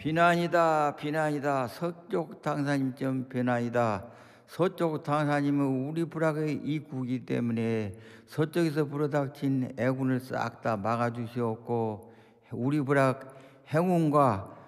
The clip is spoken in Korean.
비난이다, 비난이다. 서쪽 당사님 좀 비난이다. 서쪽 당사님은 우리 부락의 이국이기 때문에 서쪽에서 불어닥친 애군을 싹 다 막아주시옵고 우리 부락 행운과